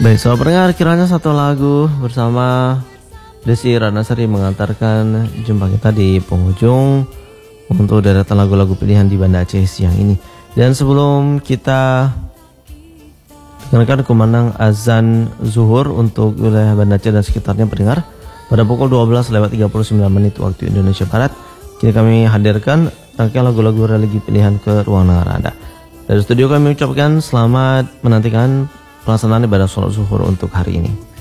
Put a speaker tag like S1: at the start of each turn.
S1: Baik, sobat pendengar, kiranya satu lagu bersama Desi Ratnasari mengantarkan jumpa kita di penghujung untuk deretan lagu-lagu pilihan di Banda Aceh siang ini. Dan sebelum kita dengarkan kumandang azan zuhur untuk wilayah Banda Aceh dan sekitarnya pendengar pada pukul 12:39 waktu Indonesia Barat, kini kami hadirkan rangkaian lagu-lagu religi pilihan ke ruang dengar Anda. Dari studio kami ucapkan selamat menantikan pelaksanaan ibadah sholat zuhur untuk hari ini.